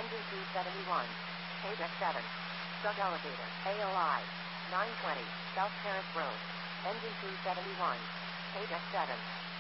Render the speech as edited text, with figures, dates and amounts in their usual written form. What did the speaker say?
Engine 271. Page X7. Truck elevator. AOI. 920. South Terrace Road. Engine 271. Page X7.